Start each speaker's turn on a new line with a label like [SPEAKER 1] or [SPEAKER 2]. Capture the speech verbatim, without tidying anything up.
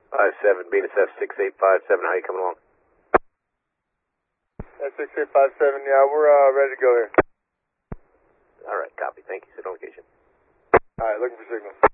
[SPEAKER 1] five seven, Venus F six eight five seven, how you coming along?
[SPEAKER 2] F six eight five seven, yeah, we're uh, ready to go here.
[SPEAKER 1] All right, copy. Thank you. Sit on location.
[SPEAKER 2] All right, looking for signal.